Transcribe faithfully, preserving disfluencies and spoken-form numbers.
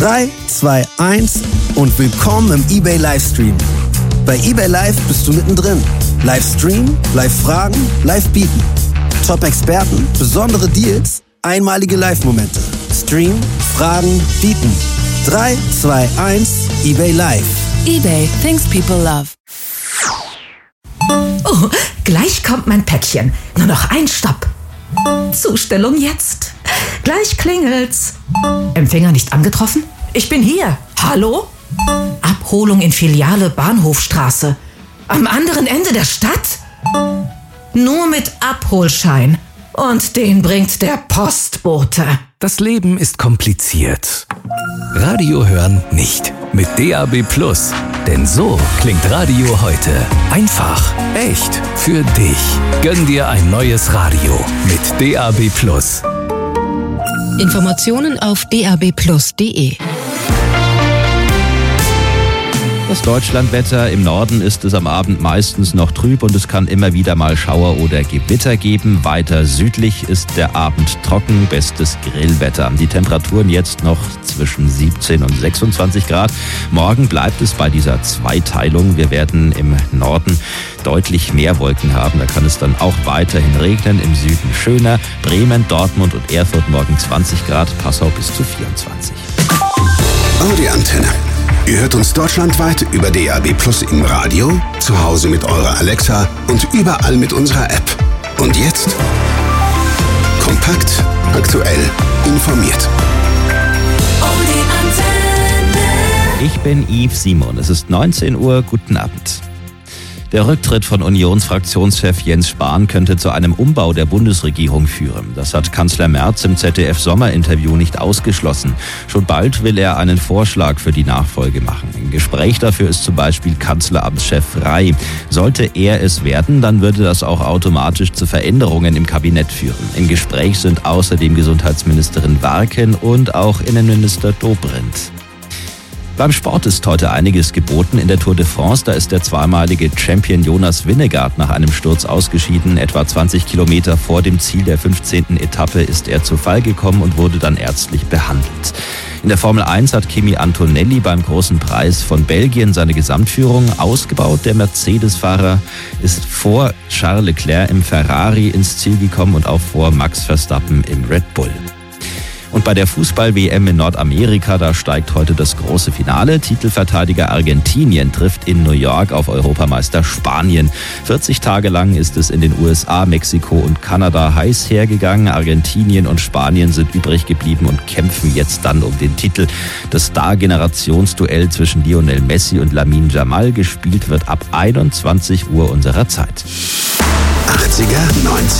drei, zwei, eins und willkommen im eBay Livestream. Bei eBay Live bist du mittendrin. Livestream, Live-Fragen, Live-Bieten. Top-Experten, besondere Deals, einmalige Live-Momente. Stream, Fragen, Bieten. drei, zwei, eins, eBay Live. eBay, things people love. Oh, gleich kommt mein Päckchen. Nur noch ein Stopp. Zustellung jetzt. Gleich klingelt's. Empfänger nicht angetroffen? Ich bin hier. Hallo? Abholung in Filiale Bahnhofstraße. Am anderen Ende der Stadt? Nur mit Abholschein. Und den bringt der Postbote. Das Leben ist kompliziert. Radio hören nicht. Mit D A B Plus. Denn so klingt Radio heute. Einfach, echt, für dich. Gönn dir ein neues Radio mit D A B Plus. Informationen auf d a b plus punkt d e. Das Deutschlandwetter: Im Norden ist es am Abend meistens noch trüb und es kann immer wieder mal Schauer oder Gewitter geben. Weiter südlich ist der Abend trocken, bestes Grillwetter. Die Temperaturen jetzt noch zwischen siebzehn und sechsundzwanzig Grad. Morgen bleibt es bei dieser Zweiteilung. Wir werden im Norden deutlich mehr Wolken haben. Da kann es dann auch weiterhin regnen. Im Süden schöner. Bremen, Dortmund und Erfurt morgen zwanzig Grad, Passau bis zu vierundzwanzig. Oh, die Antenne. Ihr hört uns deutschlandweit über D A B Plus im Radio, zu Hause mit eurer Alexa und überall mit unserer App. Und jetzt kompakt, aktuell, informiert. Oh, die Antenne. Ich bin Yves Simon. Es ist neunzehn Uhr. Guten Abend. Der Rücktritt von Unionsfraktionschef Jens Spahn könnte zu einem Umbau der Bundesregierung führen. Das hat Kanzler Merz im Z D F-Sommerinterview nicht ausgeschlossen. Schon bald will er einen Vorschlag für die Nachfolge machen. Im Gespräch dafür ist zum Beispiel Kanzleramtschef Rey. Sollte er es werden, dann würde das auch automatisch zu Veränderungen im Kabinett führen. Im Gespräch sind außerdem Gesundheitsministerin Warken und auch Innenminister Dobrindt. Beim Sport ist heute einiges geboten. In der Tour de France, da ist der zweimalige Champion Jonas Vingegaard nach einem Sturz ausgeschieden. Etwa zwanzig Kilometer vor dem Ziel der fünfzehnten Etappe ist er zu Fall gekommen und wurde dann ärztlich behandelt. In der Formel eins hat Kimi Antonelli beim Großen Preis von Belgien seine Gesamtführung ausgebaut. Der Mercedes-Fahrer ist vor Charles Leclerc im Ferrari ins Ziel gekommen und auch vor Max Verstappen im Red Bull. Und bei der Fußball-W M in Nordamerika, da steigt heute das große Finale. Titelverteidiger Argentinien trifft in New York auf Europameister Spanien. vierzig Tage lang ist es in den U S A, Mexiko und Kanada heiß hergegangen. Argentinien und Spanien sind übrig geblieben und kämpfen jetzt dann um den Titel. Das Star-Generationsduell zwischen Lionel Messi und Lamine Yamal gespielt wird ab einundzwanzig Uhr unserer Zeit. achtziger, neunziger